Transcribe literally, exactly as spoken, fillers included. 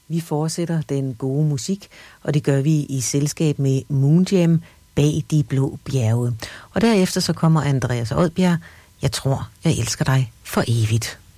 Vi fortsætter den gode musik, og det gør vi i selskab med Moonjam, Bag de blå bjerge. Og derefter så kommer Andreas Odbjerg, Jeg tror, jeg elsker dig for evigt.